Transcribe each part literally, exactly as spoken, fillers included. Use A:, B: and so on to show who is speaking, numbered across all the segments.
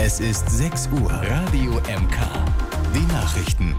A: Es ist sechs Uhr. Radio M K. Die Nachrichten.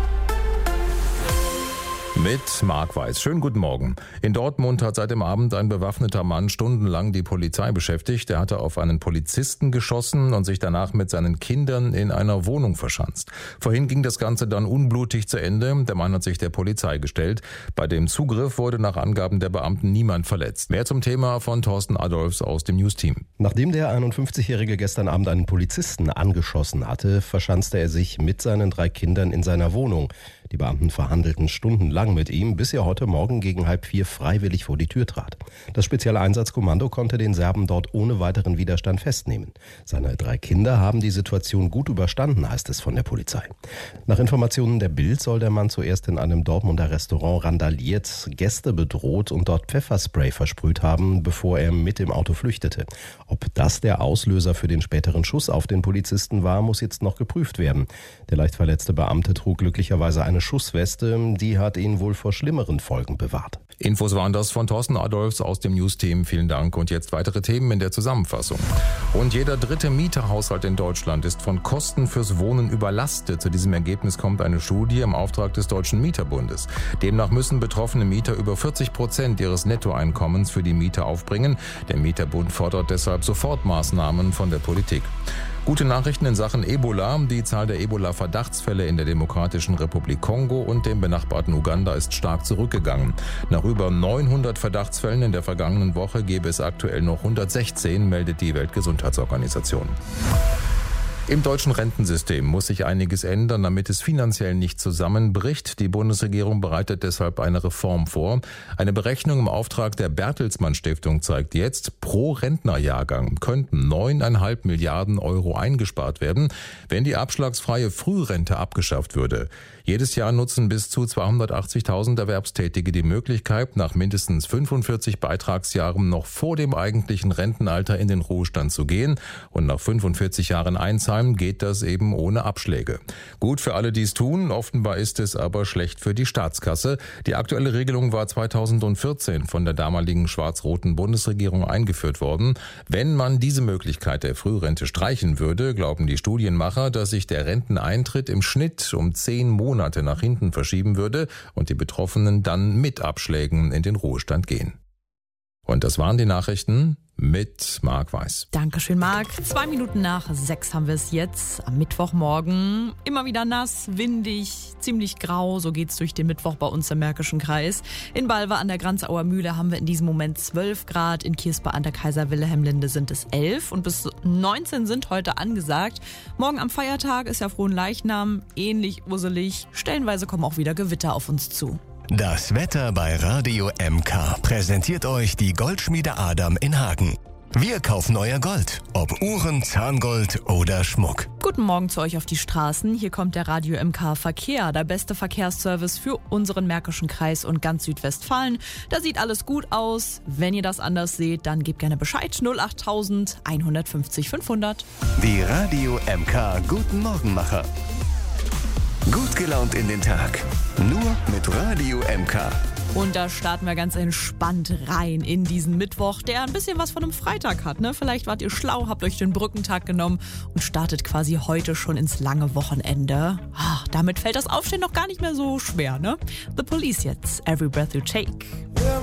B: Mit Marc Weiß. Schönen guten Morgen. In Dortmund hat seit dem Abend ein bewaffneter Mann stundenlang die Polizei beschäftigt. Er hatte auf einen Polizisten geschossen und sich danach mit seinen Kindern in einer Wohnung verschanzt. Vorhin ging das Ganze dann unblutig zu Ende. Der Mann hat sich der Polizei gestellt. Bei dem Zugriff wurde nach Angaben der Beamten niemand verletzt. Mehr zum Thema von Thorsten Adolfs aus dem News-Team.
C: Nachdem der einundfünfzigjährige gestern Abend einen Polizisten angeschossen hatte, verschanzte er sich mit seinen drei Kindern in seiner Wohnung. Die Beamten verhandelten stundenlang mit ihm, bis er heute Morgen gegen halb vier freiwillig vor die Tür trat. Das spezielle Einsatzkommando konnte den Serben dort ohne weiteren Widerstand festnehmen. Seine drei Kinder haben die Situation gut überstanden, heißt es von der Polizei. Nach Informationen der Bild soll der Mann zuerst in einem Dortmunder Restaurant randaliert, Gäste bedroht und dort Pfefferspray versprüht haben, bevor er mit dem Auto flüchtete. Ob das der Auslöser für den späteren Schuss auf den Polizisten war, muss jetzt noch geprüft werden. Der leicht verletzte Beamte trug glücklicherweise eine Schussweste, die hat ihn wohl vor schlimmeren Folgen bewahrt.
B: Infos waren das von Thorsten Adolfs aus dem News-Team. Vielen Dank. Und jetzt weitere Themen in der Zusammenfassung. Rund jeder dritte Mieterhaushalt in Deutschland ist von Kosten fürs Wohnen überlastet. Zu diesem Ergebnis kommt eine Studie im Auftrag des Deutschen Mieterbundes. Demnach müssen betroffene Mieter über vierzig Prozent ihres Nettoeinkommens für die Miete aufbringen. Der Mieterbund fordert deshalb Sofortmaßnahmen von der Politik. Gute Nachrichten in Sachen Ebola. Die Zahl der Ebola-Verdachtsfälle in der Demokratischen Republik Kongo und dem benachbarten Uganda ist stark zurückgegangen. Nach über neunhundert Verdachtsfällen in der vergangenen Woche gäbe es aktuell noch hundertsechzehn, meldet die Weltgesundheitsorganisation. Im deutschen Rentensystem muss sich einiges ändern, damit es finanziell nicht zusammenbricht. Die Bundesregierung bereitet deshalb eine Reform vor. Eine Berechnung im Auftrag der Bertelsmann Stiftung zeigt jetzt, pro Rentnerjahrgang könnten neuneinhalb Milliarden Euro eingespart werden, wenn die abschlagsfreie Frührente abgeschafft würde. Jedes Jahr nutzen bis zu zweihundertachtzigtausend Erwerbstätige die Möglichkeit, nach mindestens fünfundvierzig Beitragsjahren noch vor dem eigentlichen Rentenalter in den Ruhestand zu gehen. Und nach fünfundvierzig Jahren einzahlen geht das eben ohne Abschläge. Gut für alle, die es tun, offenbar ist es aber schlecht für die Staatskasse. Die aktuelle Regelung war zweitausendvierzehn von der damaligen schwarz-roten Bundesregierung eingeführt worden. Wenn man diese Möglichkeit der Frührente streichen würde, glauben die Studienmacher, dass sich der Renteneintritt im Schnitt um zehn Monate nach hinten verschieben würde und die Betroffenen dann mit Abschlägen in den Ruhestand gehen. Und das waren die Nachrichten mit Marc Weiß.
D: Dankeschön, Marc. Zwei Minuten nach sechs haben wir es jetzt am Mittwochmorgen. Immer wieder nass, windig, ziemlich grau. So geht's durch den Mittwoch bei uns im Märkischen Kreis. In Balve an der Granzauer Mühle haben wir in diesem Moment zwölf Grad. In Kirspa an der Kaiser-Wilhelm-Linde sind es elf. Und bis neunzehn sind heute angesagt. Morgen am Feiertag ist ja Fronleichnam. Ähnlich urselig. Stellenweise kommen auch wieder Gewitter auf uns zu.
A: Das Wetter bei Radio M K präsentiert euch die Goldschmiede Adam in Hagen. Wir kaufen euer Gold, ob Uhren, Zahngold oder Schmuck.
D: Guten Morgen zu euch auf die Straßen. Hier kommt der Radio M K Verkehr, der beste Verkehrsservice für unseren Märkischen Kreis und ganz Südwestfalen. Da sieht alles gut aus. Wenn ihr das anders seht, dann gebt gerne Bescheid. null achttausend einhundertfünfzig fünfhundert.
A: Die Radio M K Guten Morgenmacher. Gut gelaunt in den Tag. Nur mit Radio M K.
D: Und da starten wir ganz entspannt rein in diesen Mittwoch, der ein bisschen was von einem Freitag hat, ne? Vielleicht wart ihr schlau, habt euch den Brückentag genommen und startet quasi heute schon ins lange Wochenende. Ach, damit fällt das Aufstehen noch gar nicht mehr so schwer, ne? The Police jetzt. Every Breath You Take.